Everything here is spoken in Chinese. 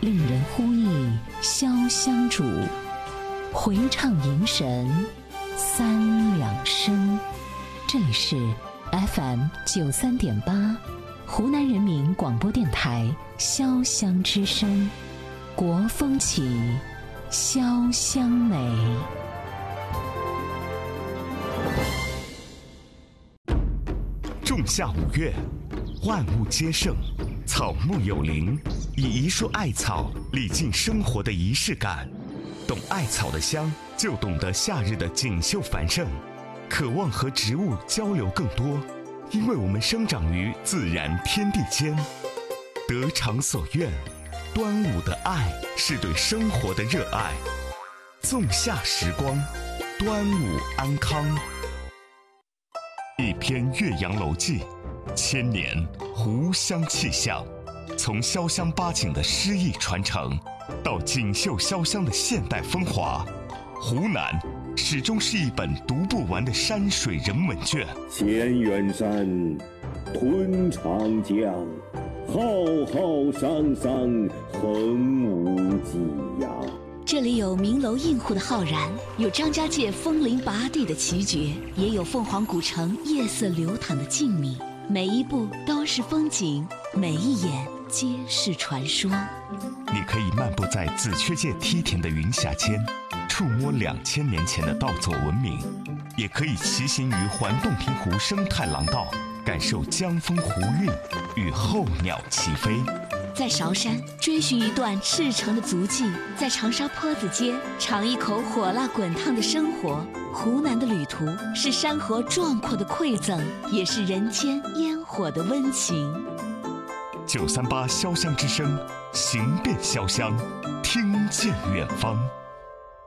令人呼忆潇湘主，回唱迎神三两声。这里是 FM 93.8湖南人民广播电台潇湘之声，国风起，潇湘美。 仲夏5月，万物皆盛，草木有灵，以一束艾草礼敬生活的仪式感。懂艾草的香，就懂得夏日的锦绣繁盛。渴望和植物交流更多，因为我们生长于自然天地间。得偿所愿，端午的爱是对生活的热爱。仲夏时光，端午安康。一篇《岳阳楼记》，千年湖湘气象，从潇湘八景的诗意传承，到锦绣潇湘的现代风华，湖南始终是一本读不完的山水人文卷。 千源山，吞长江，浩浩汤汤，横无际呀。 这里有名楼映户的浩然，有张家界风铃拔地的奇绝，也有凤凰古城夜色流淌的静谧。每一步都是风景，每一眼皆是传说。 你可以漫步在紫雀界梯田的云霞间，触摸2000年前的稻作文明，也可以骑行于环洞庭湖生态廊道，感受江风湖韵与候鸟齐飞。 在韶山追寻一段赤诚的足迹，在长沙坡子街尝一口火辣滚烫的生活。湖南的旅途是山河壮阔的馈赠，也是人间烟火的温情。 938潇湘之声，行遍潇湘，听见远方。